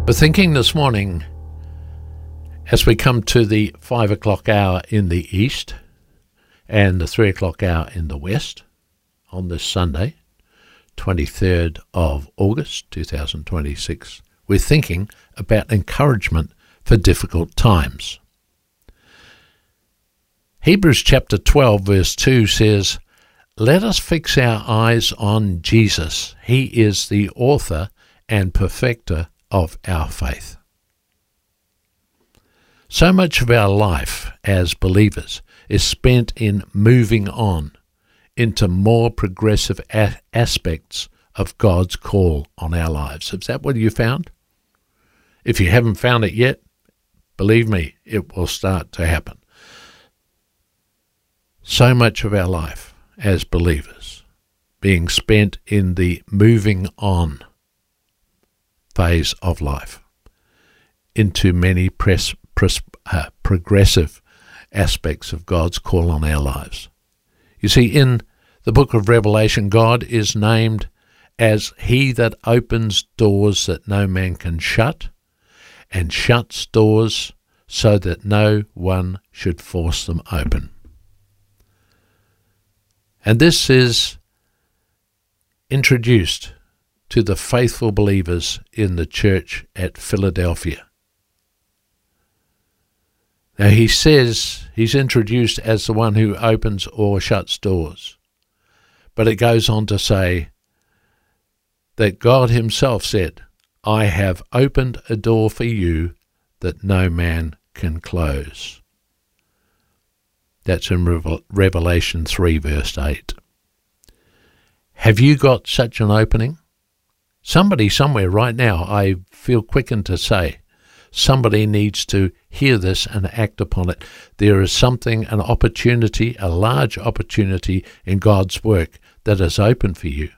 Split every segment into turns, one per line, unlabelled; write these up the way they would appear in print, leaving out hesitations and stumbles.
We're thinking this morning, as we come to the 5 o'clock hour in the east and the 3 o'clock hour in the west on this Sunday, 23rd of August 2026, we're thinking about encouragement for difficult times. Hebrews chapter 12 verse 2 says, "Let us fix our eyes on Jesus. He is the author and perfecter of our faith." So much of our life as believers is spent in moving on into more progressive aspects of God's call on our lives. Is that what you found? If you haven't found it yet, believe me, it will start to happen. So much of our life as believers being spent in the moving on phase of life into many progressive aspects of God's call on our lives. You see, in the book of Revelation, God is named as He that opens doors that no man can shut, and shuts doors so that no one should force them open. And this is introduced to the faithful believers in the church at Philadelphia. Now he says he's introduced as the one who opens or shuts doors. But it goes on to say that God himself said, "I have opened a door for you that no man can close." That's in Revelation 3 verse 8. Have you got such an opening? Somebody somewhere right now, I feel quickened to say, somebody needs to hear this and act upon it. There is something, an opportunity, a large opportunity in God's work that is open for you.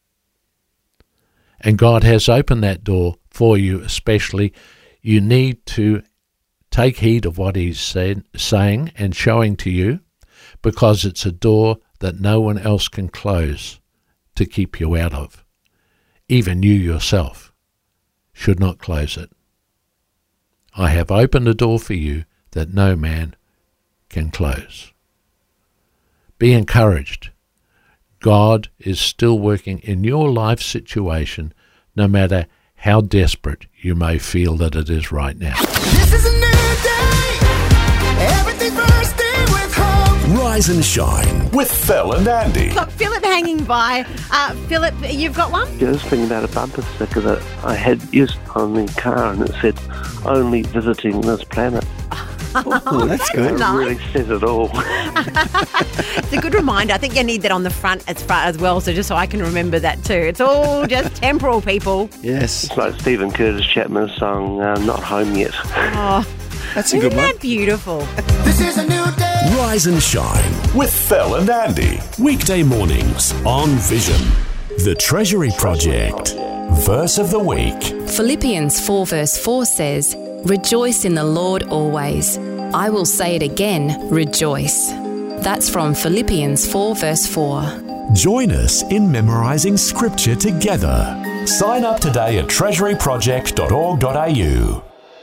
And God has opened that door for you especially. You need to take heed of what he's saying and showing to you, because it's a door that no one else can close to keep you out of. Even you yourself should not close it. I have opened a door for you that no man can close. Be encouraged. God is still working in your life situation, no matter how desperate you may feel that it is right now.
This is a new day. Everything's bursting with hope.
Rise and shine with Phil and Andy.
Got Philip hanging by. Philip, you've got one?
Yeah, I was thinking about a bumper sticker that I had used on the car, and it said, "Only visiting this planet."
Oh, that's good.
It really says it all.
It's a good reminder. I think you need that on the front as well, so just so I can remember that too. It's all just temporal, people.
Yes.
It's like Stephen Curtis Chapman's song, "Not Home Yet."
Oh,
that's a good one.
Isn't that beautiful?
This is a new day.
Rise and shine with Phil and Andy. Weekday mornings on Vision. The Treasury Project. Verse of the week.
Philippians 4 verse 4 says, "Rejoice in the Lord always. I will say it again, rejoice." That's from Philippians 4 verse 4.
Join us in memorising scripture together. Sign up today at treasuryproject.org.au.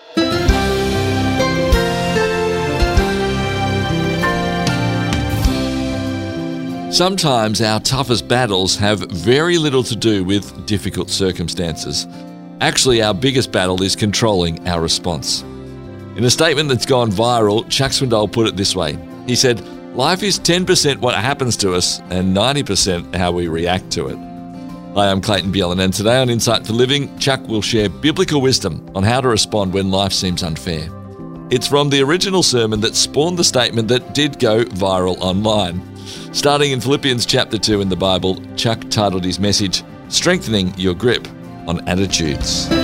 Sometimes our toughest battles have very little to do with difficult circumstances. Actually, our biggest battle is controlling our response. In a statement that's gone viral, Chuck Swindoll put it this way. He said, "Life is 10% what happens to us and 90% how we react to it." Hi, I'm Clayton Bjelland, and today on Insight for Living, Chuck will share biblical wisdom on how to respond when life seems unfair. It's from the original sermon that spawned the statement that did go viral online. Starting in Philippians chapter 2 in the Bible, Chuck titled his message, "Strengthening Your Grip on Attitudes."